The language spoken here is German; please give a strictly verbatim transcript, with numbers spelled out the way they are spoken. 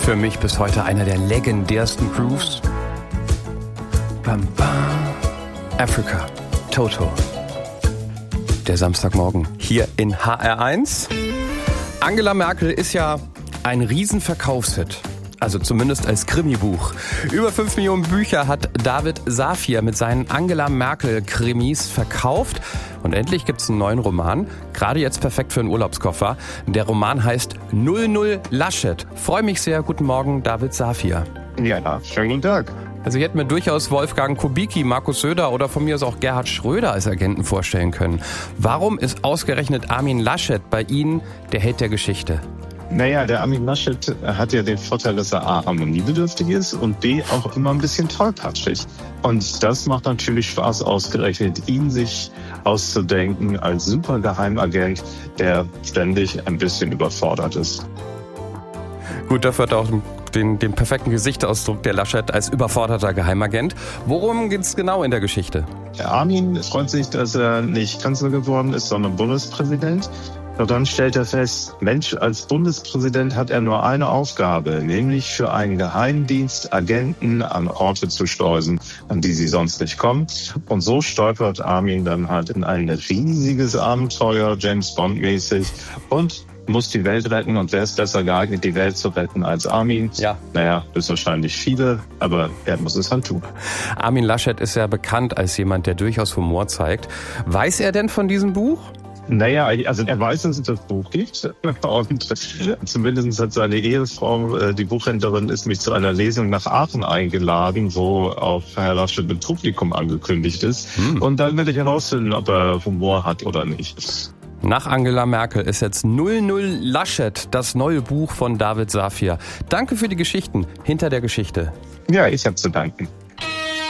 Für mich bis heute einer der legendärsten Grooves. Bam, bam. Africa, Toto. Der Samstagmorgen hier in H R eins. Angela Merkel ist ja ein Riesenverkaufshit. Also zumindest als Krimibuch. Über fünf Millionen Bücher hat David Safir mit seinen Angela Merkel-Krimis verkauft. Und endlich gibt's einen neuen Roman. Gerade jetzt perfekt für einen Urlaubskoffer. Der Roman heißt null null Laschet. Freue mich sehr. Guten Morgen, David Safir. Ja, na, schönen guten Tag. Also ich hätte mir durchaus Wolfgang Kubicki, Markus Söder oder von mir aus auch Gerhard Schröder als Agenten vorstellen können. Warum ist ausgerechnet Armin Laschet bei Ihnen der Held der Geschichte? Naja, der Armin Laschet hat ja den Vorteil, dass er A, harmoniebedürftig ist und B, auch immer ein bisschen tollpatschig. Und das macht natürlich Spaß, ausgerechnet ihn sich auszudenken als Supergeheimagent, der ständig ein bisschen überfordert ist. Gut, dafür hat er auch den, den perfekten Gesichtsausdruck der Laschet als überforderter Geheimagent. Worum geht's genau in der Geschichte? Der Armin freut sich, dass er nicht Kanzler geworden ist, sondern Bundespräsident. Und dann stellt er fest, Mensch, als Bundespräsident hat er nur eine Aufgabe, nämlich für einen Geheimdienst Agenten an Orte zu schleusen, an die sie sonst nicht kommen. Und so stolpert Armin dann halt in ein riesiges Abenteuer, James Bond mäßig, und muss die Welt retten. Und wer ist besser geeignet, die Welt zu retten als Armin? Ja. Naja, ist wahrscheinlich viele, aber er muss es halt tun. Armin Laschet ist ja bekannt als jemand, der durchaus Humor zeigt. Weiß er denn von diesem Buch? Naja, also er weiß, dass es das Buch gibt. Und zumindest hat seine Ehefrau, die Buchhändlerin, ist mich zu einer Lesung nach Aachen eingeladen, wo auch Herr Laschet mit Publikum angekündigt ist. Hm. Und dann werde ich herausfinden, ob er Humor hat oder nicht. Nach Angela Merkel ist jetzt null null Laschet, das neue Buch von David Safir. Danke für die Geschichten hinter der Geschichte. Ja, ich habe zu danken.